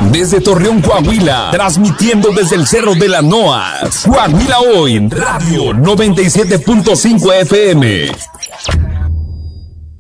Desde Torreón, Coahuila, transmitiendo desde el Cerro de la Noas. Coahuila Hoy, Radio 97.5 FM.